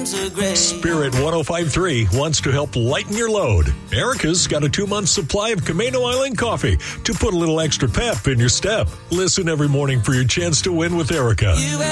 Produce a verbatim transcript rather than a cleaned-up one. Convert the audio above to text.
times are great. Spirit one oh five point three wants to help lighten your load. Erica's got a two-month supply of Camino Island coffee to put a little extra pep in your step. Listen every morning for your chance to win with Erica. You